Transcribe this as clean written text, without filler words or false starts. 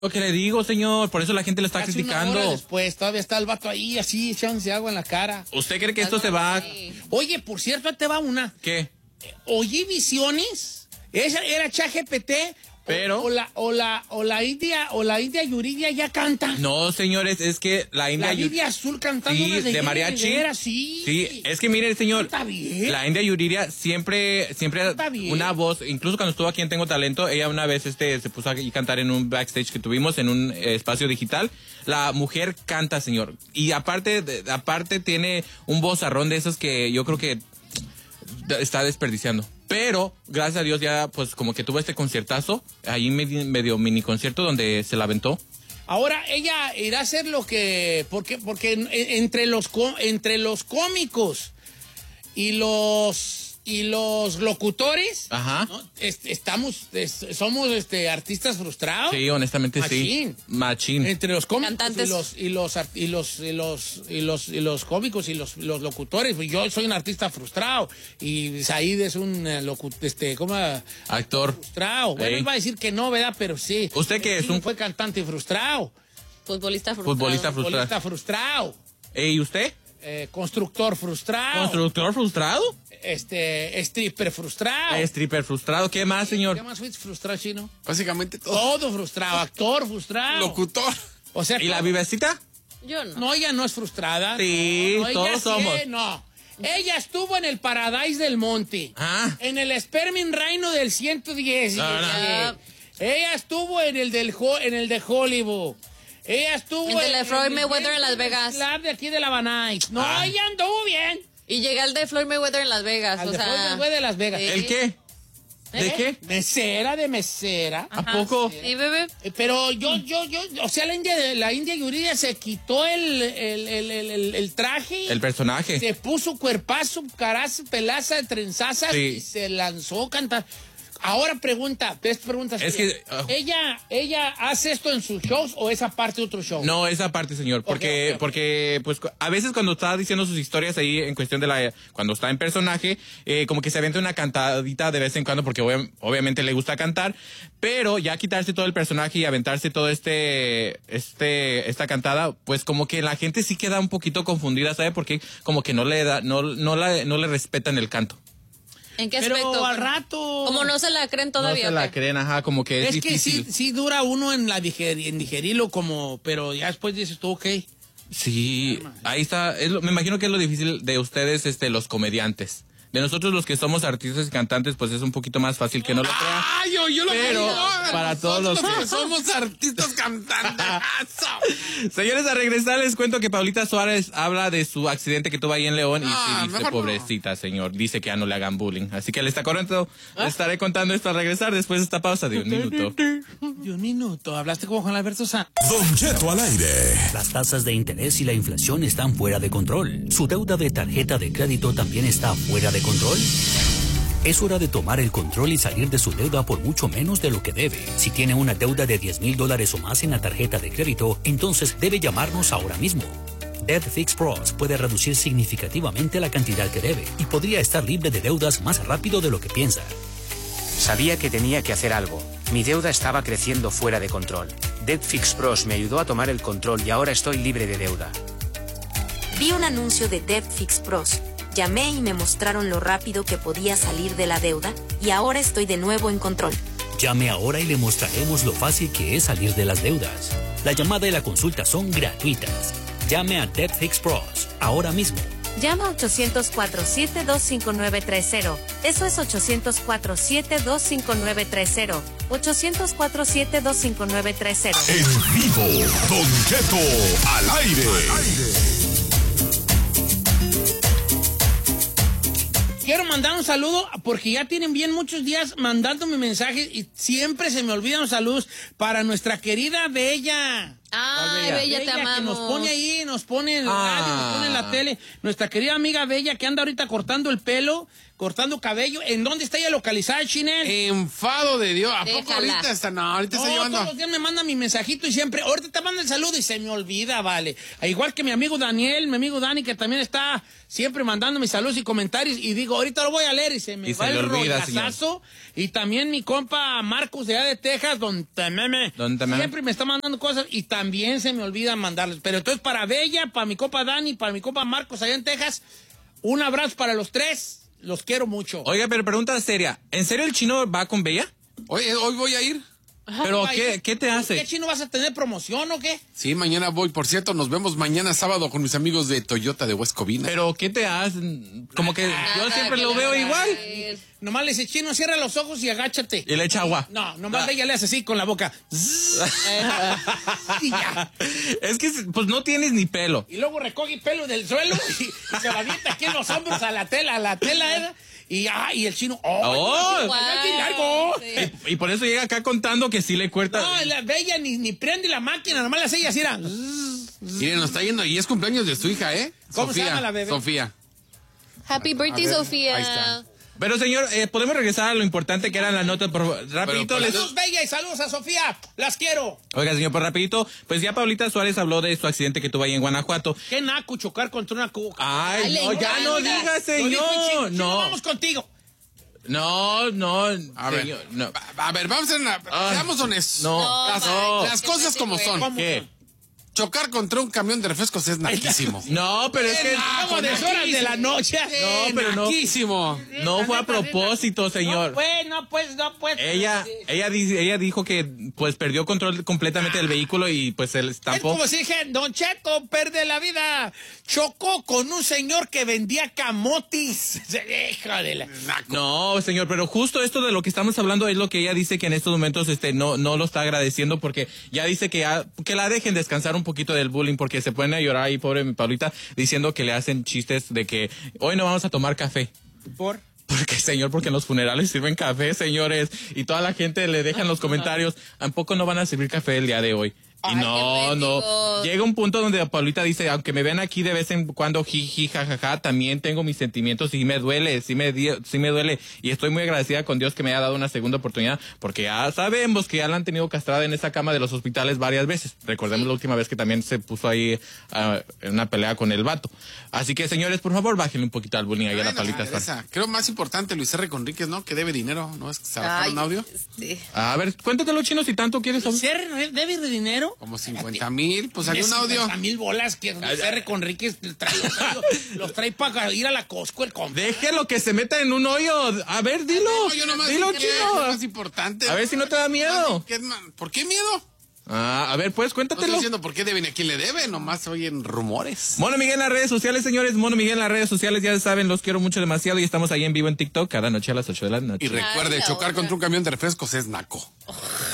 Lo que le digo, señor, por eso la gente lo está criticando. Una hora después, todavía está el vato ahí, así, echándose agua en la cara. ¿Usted cree que esto se va...? Oye, por cierto, ahí te va una. ¿Qué? Oye, Visiones, esa era ChatGPT, pero... O la India Yuridia ya canta. No, señores, es que la India... La India Azul cantando sí, unas de mariachi. Sí. Sí, es que mire, señor, está bien. La India Yuridia siempre una voz, incluso cuando estuvo aquí en Tengo Talento, ella una vez se puso a cantar en un backstage que tuvimos en un espacio digital. La mujer canta, señor, y aparte tiene un vozarrón de esos que yo creo que está desperdiciando. Pero, gracias a Dios, ya pues como que tuvo este conciertazo, ahí medio mini concierto donde se la aventó. Ahora ella irá a hacer lo que... Porque entre los cómicos y los locutores, ajá, ¿no? Somos artistas frustrados. Sí, honestamente Machín. Sí. Machín. Entre los cómicos cantantes y los cómicos y los locutores. Yo soy un artista frustrado y Said es un actor frustrado. Bueno, él va a decir que no, ¿verdad? Pero sí. ¿Usted qué es? Fue cantante frustrado. Futbolista frustrado. ¿Y usted? Constructor frustrado. ¿Constructor frustrado? Stripper frustrado. Stripper frustrado. ¿Qué más, señor? ¿Qué más fuiste frustrado, Chino? Básicamente todo. Todo frustrado. Actor frustrado. Locutor. O sea, ¿y la vivecita? Yo no. No, ella no es frustrada. Sí, no, todos somos. No. Ella estuvo en el Paradise del Monte. Ah. En el Sperming Reino del 110. No. Ella estuvo en el de Hollywood. Ella estuvo en el de Floyd Mayweather en Las Vegas. Club de aquí de la Banay. No, ella anduvo bien. Y llega el de Floyd Mayweather en Las Vegas. Floyd Mayweather de Las Vegas. Sí. ¿El qué? ¿De qué? De mesera. ¿A poco? Sí, bebé. Pero yo, o sea, la India Yuridia se quitó el traje. El personaje. Se puso cuerpazo, caraza, pelaza de trenzazas y se lanzó a cantar. Ahora tres preguntas. Es que... ¿Ella hace esto en sus shows o esa parte de otro show? No, esa parte, señor. Porque, pues, a veces cuando está diciendo sus historias ahí en cuestión de cuando está en personaje, como que se avienta una cantadita de vez en cuando porque obviamente le gusta cantar, pero ya quitarse todo el personaje y aventarse todo esta cantada, pues como que la gente sí queda un poquito confundida, ¿sabe? Porque como que no le respetan el canto. ¿En qué pero aspecto? Al rato. Como no se la creen todavía. No se la creen, ajá, como que es difícil. Que sí dura uno en digerirlo pero ya después dices tú, ok. Sí, ahí está, me imagino que es lo difícil de ustedes, los comediantes. De nosotros los que somos artistas y cantantes, pues es un poquito más fácil que no lo crean. ¡Ay, yo lo pero creo! para todos los que somos artistas cantantes. Señores, a regresar les cuento que Paulita Suárez habla de su accidente que tuvo ahí en León y dice, pobrecita, señor, dice que ya no le hagan bullying. Así que le estaré contando esto al regresar después de esta pausa de un minuto. De un minuto, hablaste como Juan Alberto Sanz. Don Cheto al aire. Las tasas de interés y la inflación están fuera de control. Su deuda de tarjeta de crédito también está fuera de control. Es hora de tomar el control y salir de su deuda por mucho menos de lo que debe. Si tiene una deuda de $10,000 o más en la tarjeta de crédito, entonces debe llamarnos ahora mismo. Debt Fix Pros puede reducir significativamente la cantidad que debe y podría estar libre de deudas más rápido de lo que piensa. Sabía que tenía que hacer algo. Mi deuda estaba creciendo fuera de control. Debt Fix Pros me ayudó a tomar el control y ahora estoy libre de deuda. Vi un anuncio de Debt Fix Pros. Llamé y me mostraron lo rápido que podía salir de la deuda y ahora estoy de nuevo en control. Llame ahora y le mostraremos lo fácil que es salir de las deudas. La llamada y la consulta son gratuitas. Llame a Debt Fix Pros ahora mismo. Llama a 800-472-5930. Eso es 800-472-5930. 800-472-5930. En vivo, Don Cheto al aire. Quiero mandar un saludo porque ya tienen bien muchos días mandándome mensajes y siempre se me olvidan los saludos para nuestra querida bella Ay, Bella, te que amamos. nos pone ahí, nos pone en el radio, nos pone en la tele. Nuestra querida amiga Bella que anda ahorita cortando el pelo, cortando cabello. ¿En dónde está ella localizada, Chinel? Enfado de Dios. ¿A poco Déjala. ahorita está? No, ahorita está No, llevando. todos los días me manda mi mensajito y siempre, ahorita te manda el saludo y se me olvida, vale. Igual que mi amigo Daniel, mi amigo Dani, que también está siempre mandando mis saludos y comentarios y digo, ahorita lo voy a leer y se me Y va se le el olvida, rollazazo. Y también mi compa Marcos de allá de Texas, don Tememe, siempre me está mandando cosas y también se me olvida mandarles. Pero entonces para Bella, para mi compa Dani, para mi compa Marcos allá en Texas, un abrazo para los tres. Los quiero mucho. Oiga, pero pregunta seria. ¿En serio el chino va con Bella? Oye, hoy voy a ir. ¿Pero qué te hace? ¿Qué, Chino, vas a tener promoción o qué? Sí, mañana voy. Por cierto, nos vemos mañana sábado con mis amigos de Toyota de West Covina. ¿Pero qué te hace? Como que yo siempre lo veo igual. Nomás le dice, Chino, cierra los ojos y agáchate. Y le echa agua. No, nomás ella le hace así con la boca. Y ya. Es que pues no tienes ni pelo. Y luego recoge pelo del suelo y se lo avienta aquí en los hombros a la tela ¿eh? Y el Chino, ¡Oh! ¡Qué largo! Sí. Y por eso llega acá contando que sí le cuesta. No, la Bella ni prende la máquina, nomás la hace ella así, era. Miren, nos está yendo y es cumpleaños de su hija, ¿eh? ¿Cómo se llama la bebé? Sofía. Happy birthday, A ver, Sofía. ahí está. Pero señor, podemos regresar a lo importante que era la nota. Rapidito les... Saludos, Bella, y saludos a Sofía. Las quiero. Oiga, señor, pues rapidito, pues ya Paulita Suárez habló de su accidente que tuvo ahí en Guanajuato. Qué naco chocar contra una cuca. Ay, Ay, no, le ya no encanta. diga, Lo dijo el señor. Chino. Chino, No, vamos contigo. no, A ver, señor, no. a ver, vamos a hacer una... Ay, Seamos honestos. No, Las, no. las cosas como son. ¿Qué? Chocar contra un camión de refrescos es naquísimo. No, pero es que... Como de horas de la noche. No, pero no. Naquísimo. No fue a propósito, señor. No, pues. Ella dijo que pues perdió control completamente del vehículo y pues él Es estampó. como si dije, Don Cheto, pierde la vida. Chocó con un señor que vendía camotis. Hijo de la... No, señor, pero justo esto de lo que estamos hablando es lo que ella dice que en estos momentos no lo está agradeciendo porque ya dice que la dejen descansar un poquito del bullying porque se ponen a llorar ahí, pobre mi Paulita, diciendo que le hacen chistes de que hoy no vamos a tomar café. Porque, señor, porque en los funerales sirven café, señores, y toda la gente le deja en los comentarios, tampoco no van a servir café el día de hoy. Y no. Llega un punto donde Paulita dice, aunque me ven aquí de vez en cuando, jiji, jajaja, también tengo mis sentimientos y me duele, sí me duele. Y estoy muy agradecida con Dios que me haya dado una segunda oportunidad, porque ya sabemos que ya la han tenido castrada en esa cama de los hospitales varias veces. Recordemos la última vez que también se puso ahí en una pelea con el vato. Así que, señores, por favor, bájenle un poquito al bullying ahí a la Paulita. Creo más importante Luis R. Conríquez, ¿no? Que debe dinero, ¿no? Es que se va un audio. Sí. A ver, cuéntatelo, Chino, si tanto quieres. ¿Debe de dinero? Como 50,000, pues salió un audio. 50,000 bolas que R. Conríquez los trae para ir a la Costco el compa. Déjelo que se meta en un hoyo. A ver, dilo. No, yo nomás Dilo, dije que es Chino. más importante. A ver si no te da miedo. ¿Por qué miedo? A ver, pues No cuéntatelo. estoy diciendo por qué deben y a quién le debe, nomás oyen rumores. Mono Miguel en las redes sociales, señores. Mono Miguel en las redes sociales, ya saben, los quiero mucho demasiado y estamos ahí en vivo en TikTok cada noche a las 8 de la noche. Y recuerde, chocar contra un camión de refrescos es naco.